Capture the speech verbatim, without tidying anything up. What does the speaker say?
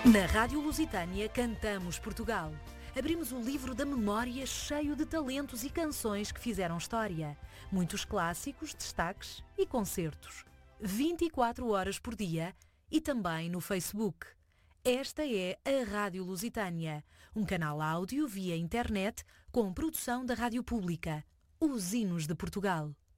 Na Rádio Lusitânia cantamos Portugal. Abrimos o livro da memória cheio de talentos e canções que fizeram história. Muitos clássicos, destaques e concertos. vinte e quatro horas por dia e também no Facebook. Esta é a Rádio Lusitânia, um canal áudio via internet com produção da Rádio Pública, os hinos de Portugal.